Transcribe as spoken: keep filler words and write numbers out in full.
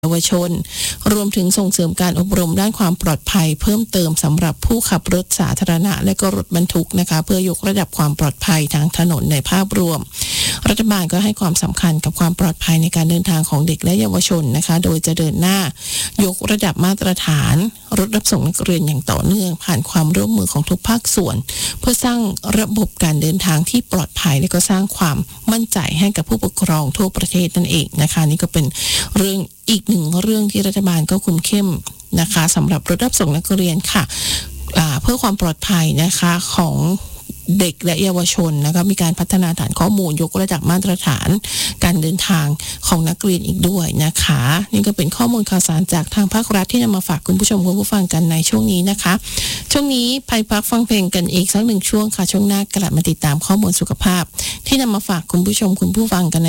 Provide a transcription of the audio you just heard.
เยาวชนรวมถึงส่งเสริมการอบรมด้านความปลอดภัยเพิ่มเติมสำหรับผู้ขับรถสาธารณะและก็รถบรรทุกนะคะเพื่อยกระดับความปลอดภัยทางถนนในภาพรวมรัฐบาลก็ให้ความสำคัญกับความปลอดภัยในการเดินทางของเด็กและเยาวชนนะคะโดยจะเดินหน้ายกระดับมาตรฐานรถรับส่งนักเรียนอย่างต่อเนื่องผ่านความร่วมมือของทุกภาคส่วนเพื่อสร้างระบบการเดินทางที่ปลอดภัยและก็สร้างความมั่นใจให้กับผู้ปกครองทั่วประเทศนั่นเองนะคะนี่ก็เป็นเรื่องอีกหนึ่งเรื่องที่รัฐบาลก็คุมเข้มนะคะสำหรับรถรับส่งนักเรียนค่ะเพื่อความปลอดภัยนะคะของเด็กและเยาวชนนะคะมีการพัฒนาฐานข้อมูลยกระดับมาตรฐานการเดินทางของนักเรียนอีกด้วยนะคะนี่ก็เป็นข้อมูลข่าวสารจากทางภาครัฐที่นำมาฝากคุณผู้ชมคุณผู้ฟังกันในช่วงนี้นะคะช่วงนี้ไปพักฟังเพลงกันอีกสักหนึ่งช่วงค่ะช่วงหน้ากลับมาติดตามข้อมูลสุขภาพที่นำมาฝากคุณผู้ชมคุณผู้ฟังกัน